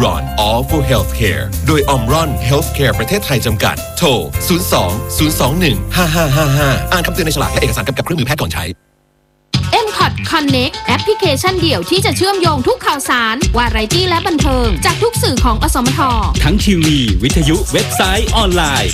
Omron All for Healthcare โดย Omron Healthcare ประเทศไทยจำกัดโทร02-021-5555อ่านคำเตือนในฉลากและเอกสารกำกับเครื่องมือแพทย์ก่อนใช้ M-Cot Connect แอปพลิเคชันเดี่ยวที่จะเชื่อมโยงทุกข่าวสารวาไรตี้และบันเทิงจากทุกสื่อของอสมททั้งทีวีวิทยุเว็บไซต์ออนไลน์